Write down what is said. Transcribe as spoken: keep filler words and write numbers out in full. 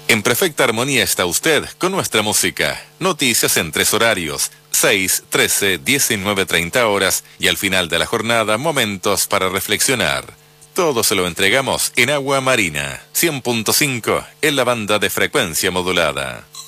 En perfecta armonía está usted con nuestra música. Noticias en tres horarios, seis, trece, diecinueve, treinta horas y al final de la jornada momentos para reflexionar. Todo se lo entregamos en Agua Marina, cien punto cinco en la banda de frecuencia modulada.